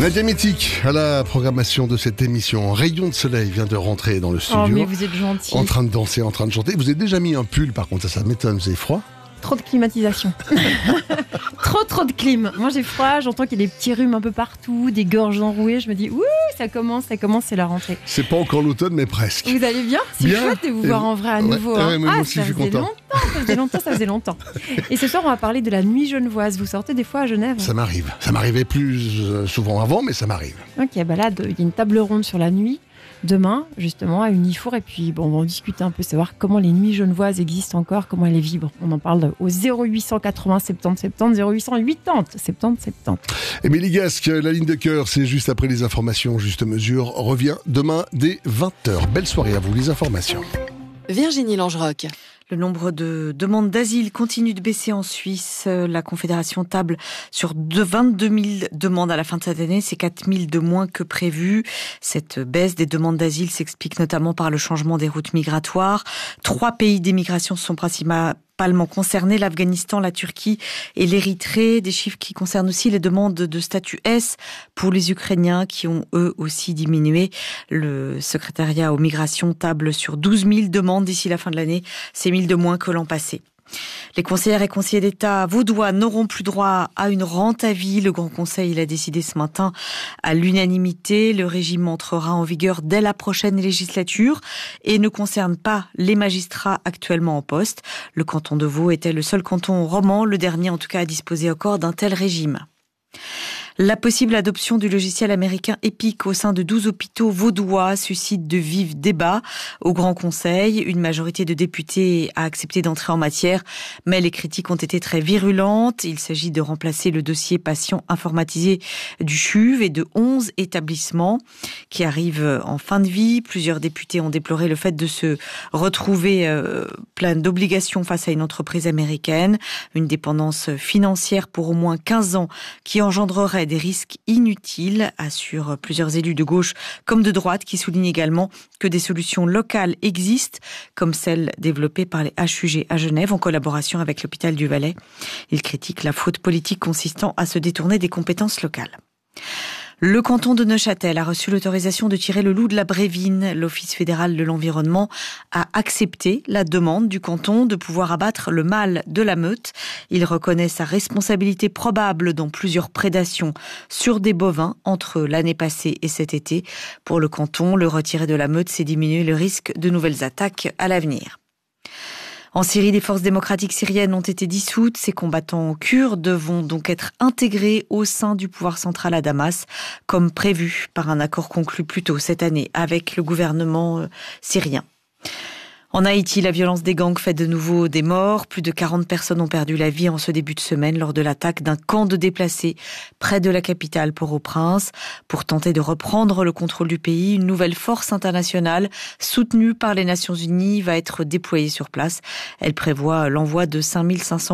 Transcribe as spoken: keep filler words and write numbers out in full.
Nadia Métic à la programmation de cette émission. Rayon de soleil vient de rentrer dans le studio. Oh mais vous êtes gentil. En train de danser, en train de chanter. Vous avez déjà mis un pull par contre, ça, ça m'étonne, vous avez froid? Trop de climatisation. trop trop de clim. Moi j'ai froid, j'entends qu'il y a des petits rhumes un peu partout, des gorges enrouées. Je me dis ouh, ça commence, ça commence, c'est la rentrée. C'est pas encore l'automne mais presque. Vous allez bien? C'est bien. chouette de vous voir en vrai à nouveau. Ouais, hein. ouais, moi ah, aussi, ça je suis faisait content. longtemps, ça faisait longtemps, ça faisait longtemps. Et ce soir on va parler de la nuit genevoise. Vous sortez des fois à Genève? Ça m'arrive. Ça m'arrivait plus euh, souvent avant, mais ça m'arrive. Ok, bah là il y a une table ronde sur la nuit. Demain, justement, à Unifour. Et puis, bon, on va en discuter un peu, savoir comment les nuits genevoises existent encore, comment elles vibrent. On en parle au zéro huit cent quatre-vingts soixante-dix soixante-dix, zéro huit cent quatre-vingts soixante-dix soixante-dix. Émilie Gasque, la ligne de cœur, c'est juste après les informations. Juste mesure revient demain dès vingt heures. Belle soirée à vous, les informations. Virginie Langeroc. Le nombre de demandes d'asile continue de baisser en Suisse. La Confédération table sur vingt-deux mille demandes à la fin de cette année. C'est quatre mille de moins que prévu. Cette baisse des demandes d'asile s'explique notamment par le changement des routes migratoires. Trois pays d'émigration sont principalement concernés, l'Afghanistan, la Turquie et l'Érythrée. Des chiffres qui concernent aussi les demandes de statut S pour les Ukrainiens qui ont eux aussi diminué. Le secrétariat aux migrations table sur douze mille demandes d'ici la fin de l'année. C'est mille de moins que l'an passé. Les conseillères et conseillers d'État vaudois n'auront plus droit à une rente à vie. Le Grand Conseil l'a décidé ce matin à l'unanimité. Le régime entrera en vigueur dès la prochaine législature et ne concerne pas les magistrats actuellement en poste. Le canton de Vaud était le seul canton roman, le dernier en tout cas à disposer encore d'un tel régime. La possible adoption du logiciel américain Epic au sein de douze hôpitaux vaudois suscite de vifs débats au Grand Conseil. Une majorité de députés a accepté d'entrer en matière, mais les critiques ont été très virulentes. Il s'agit de remplacer le dossier patient informatisé du C H U V et de onze établissements qui arrivent en fin de vie. Plusieurs députés ont déploré le fait de se retrouver euh, plein d'obligations face à une entreprise américaine, une dépendance financière pour au moins quinze ans qui engendrerait des risques inutiles, assurent plusieurs élus de gauche comme de droite qui soulignent également que des solutions locales existent, comme celle développée par les H U G à Genève en collaboration avec l'hôpital du Valais. Ils critiquent la faute politique consistant à se détourner des compétences locales. Le canton de Neuchâtel a reçu l'autorisation de tirer le loup de la Brévine. L'Office fédéral de l'environnement a accepté la demande du canton de pouvoir abattre le mâle de la meute. Il reconnaît sa responsabilité probable dans plusieurs prédations sur des bovins entre l'année passée et cet été. Pour le canton, le retirer de la meute, c'est diminuer le risque de nouvelles attaques à l'avenir. En Syrie, les forces démocratiques syriennes ont été dissoutes. Ces combattants kurdes vont donc être intégrés au sein du pouvoir central à Damas, comme prévu par un accord conclu plus tôt cette année avec le gouvernement syrien. En Haïti, la violence des gangs fait de nouveau des morts. Plus de quarante personnes ont perdu la vie en ce début de semaine lors de l'attaque d'un camp de déplacés près de la capitale Port-au-Prince. Pour tenter de reprendre le contrôle du pays, une nouvelle force internationale soutenue par les Nations Unies va être déployée sur place. Elle prévoit l'envoi de cinq mille cinq cents